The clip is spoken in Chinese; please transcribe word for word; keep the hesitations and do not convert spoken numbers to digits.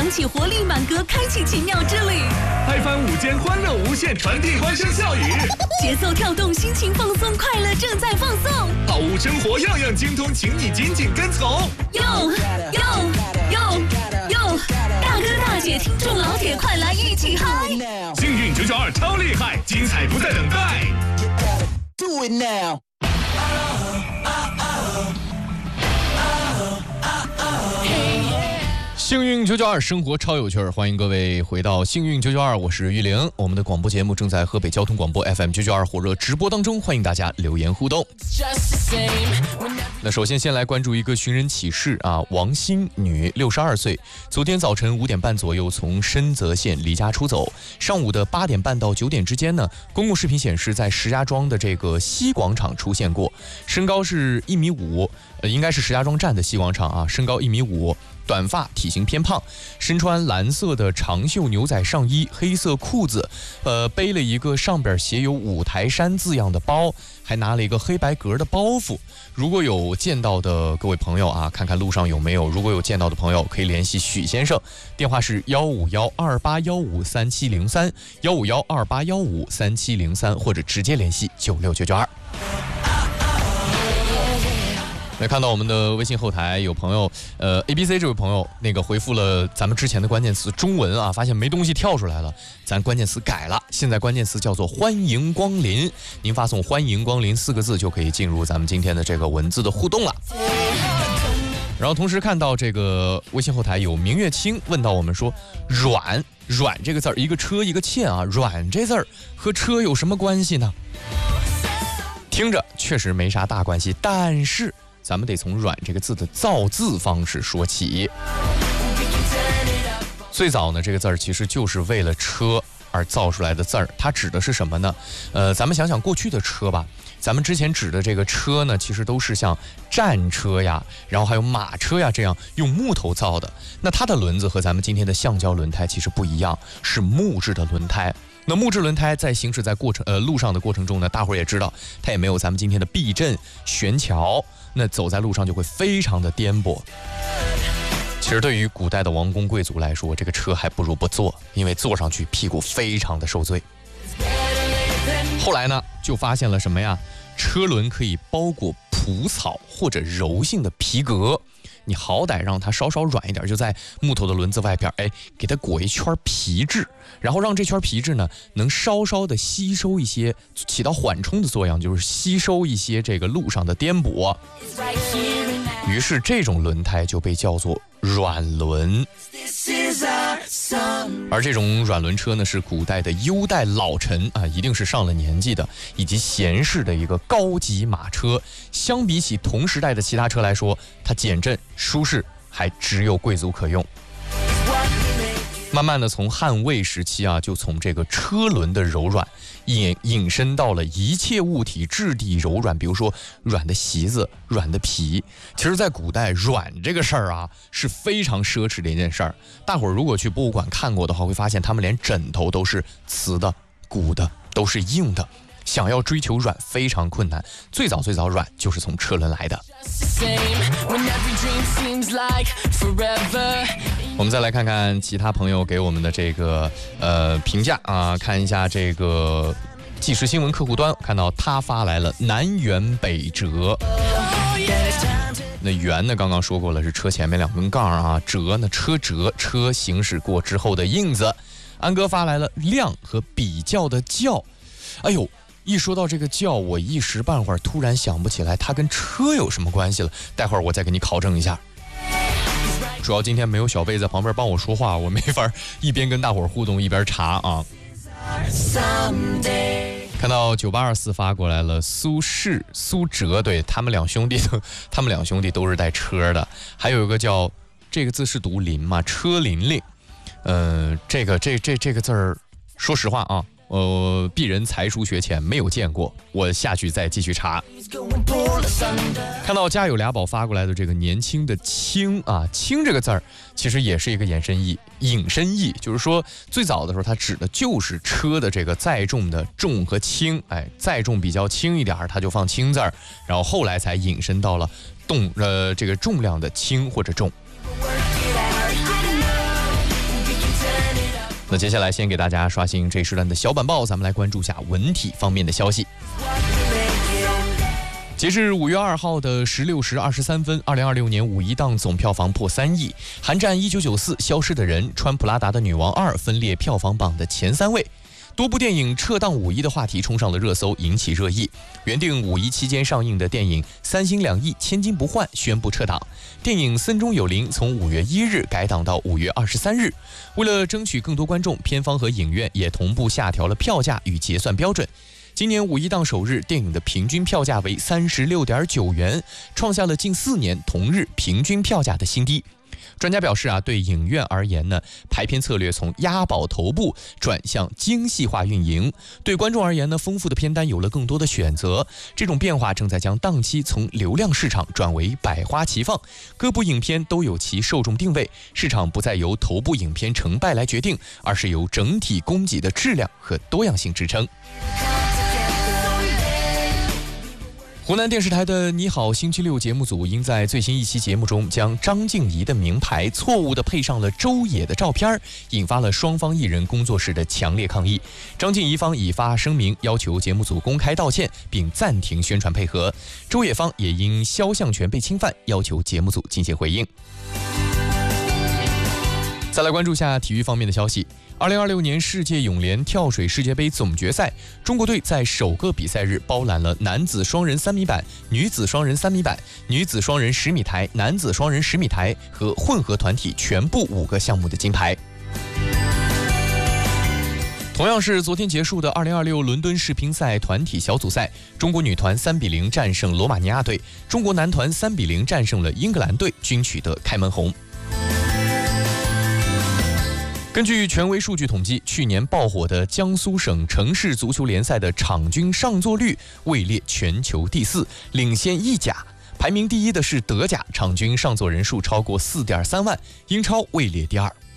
响起活力满格，开启奇妙之旅。 嗨翻午间，欢乐无限，传递欢声笑语。 节奏跳动，心情放松，快乐正在放送。 好物生活样样精通，请你紧紧跟从。 哟哟哟哟！大哥大姐，听众老铁，快来一起嗨！ 幸运九九二超厉害，精彩不再等待。 Do it now. 幸运九九二，生活超有趣儿，欢迎各位回到幸运九九二，我是玉玲。我们的广播节目正在河北交通广播 F M 九九二火热直播当中，欢迎大家留言互动。那首先先来关注一个寻人启事啊，王鑫，女，六十二岁，昨天早晨五点半左右从深泽县离家出走，上午的八点半到九点之间呢，公共视频显示在石家庄的这个西广场出现过，身高是一米五，呃，应该是石家庄站的西广场啊，身高一米五。短发，体型偏胖，身穿蓝色的长袖牛仔上衣，黑色裤子，呃，背了一个上边写有五台山字样的包，还拿了一个黑白格的包袱。如果有见到的各位朋友啊，看看路上有没有，如果有见到的朋友可以联系许先生，电话是幺五幺二八幺五三七零三幺五幺二八幺五三七零三，或者直接联系九六九九二。来看到我们的微信后台有朋友，呃 A B C 这位朋友那个回复了咱们之前的关键词中文啊，发现没东西跳出来了，咱关键词改了，现在关键词叫做欢迎光临，您发送欢迎光临四个字就可以进入咱们今天的这个文字的互动了。然后同时看到这个微信后台有明月清问到我们说，软软这个字儿，一个车一个欠啊，软这字儿和车有什么关系呢？听着确实没啥大关系，但是咱们得从软这个字的造字方式说起。最早呢，这个字儿其实就是为了车而造出来的字儿，它指的是什么呢？呃，咱们想想过去的车吧，咱们之前指的这个车呢，其实都是像战车呀，然后还有马车呀这样用木头造的。那它的轮子和咱们今天的橡胶轮胎其实不一样，是木质的轮胎。那木质轮胎在行驶在过程呃路上的过程中呢，大伙儿也知道，它也没有咱们今天的避震、悬桥，那走在路上就会非常的颠簸。其实对于古代的王公贵族来说，这个车还不如不坐，因为坐上去屁股非常的受罪。后来呢，就发现了什么呀？车轮可以包裹蒲草或者柔性的皮革。你好歹让它稍稍软一点，就在木头的轮子外边，哎，给它裹一圈皮质，然后让这圈皮质呢能稍稍的吸收一些，起到缓冲的作用，就是吸收一些这个路上的颠簸。于是这种轮胎就被叫做软轮。而这种软轮车呢，是古代的优待老臣啊，一定是上了年纪的以及贤士的一个高级马车。相比起同时代的其他车来说，它减震舒适，还只有贵族可用。慢慢的从汉魏时期啊，就从这个车轮的柔软引引申到了一切物体质地柔软，比如说软的席子、软的皮。其实在古代，软这个事儿啊是非常奢侈的一件事儿。大伙儿如果去博物馆看过的话，会发现他们连枕头都是瓷的、骨的，都是硬的。想要追求软非常困难，最早最早软就是从车轮来的。我们再来看看其他朋友给我们的这个呃评价啊，看一下这个即时新闻客户端，看到他发来了南辕北辙。那辕呢，刚刚说过了，是车前面两根杠啊，辙呢，车辙，车行驶过之后的印子。安哥发来了量和比较的较，哎呦。一说到这个较，我一时半会儿突然想不起来它跟车有什么关系了，待会儿我再给你考证一下。主要今天没有小贝在旁边帮我说话，我没法一边跟大伙儿互动一边查啊。看到九八二四发过来了，苏轼、苏辙，对，他们两兄弟都，他们两兄弟都是带车的。还有一个叫这个字是读林吗？车林林。呃，这个这这这个字儿，说实话啊。呃，鄙人才疏学浅，没有见过，我下去再继续查。看到家有俩宝发过来的这个年轻的轻啊，轻这个字儿其实也是一个衍生义、引申义，就是说最早的时候它指的就是车的这个载重的重和轻，哎，载重比较轻一点，它就放轻字儿，然后后来才引申到了动呃这个重量的轻或者重。 那接下来先给大家刷新这时段的小板报，咱们来关注下文体方面的消息。截至五月二号的十六时二十三分，二零二六年五一档总票房破三亿，韩战一九九四、消失的人、穿普拉达的女王二分列票房榜的前三位。多部电影撤档五一的话题冲上了热搜，引起热议。原定五一期间上映的电影《三心两意千金不换》宣布撤档，电影《森中有灵》从五月一日改档到五月二十三日。为了争取更多观众，片方和影院也同步下调了票价与结算标准。今年五一档首日，电影的平均票价为三十六点九元，创下了近四年同日平均票价的新低。专家表示啊，对影院而言呢，排片策略从押宝头部转向精细化运营；对观众而言呢，丰富的片单有了更多的选择。这种变化正在将档期从流量市场转为百花齐放，各部影片都有其受众定位，市场不再由头部影片成败来决定，而是由整体供给的质量和多样性支撑。湖南电视台的《你好星期六》节目组因在最新一期节目中将张静怡的名牌错误地配上了周也的照片，引发了双方艺人工作室的强烈抗议。张静怡方已发声明，要求节目组公开道歉，并暂停宣传配合。周也方也因肖像权被侵犯，要求节目组进行回应。再来关注下体育方面的消息。二零二六年世界泳联跳水世界杯总决赛，中国队在首个比赛日包揽了男子双人三米板、女子双人三米板、女子双人十米台、男子双人十米台和混合团体全部五个项目的金牌。同样是昨天结束的二零二六伦敦世乒赛团体小组赛，中国女团三比零战胜罗马尼亚队，中国男团三比零战胜了英格兰队，均取得开门红。根据权威数据统计，去年爆火的江苏省城市足球联赛的场均上座率位列全球第四，领先意甲。排名第一的是德甲，场均上座人数超过 四点三万，英超位列第二。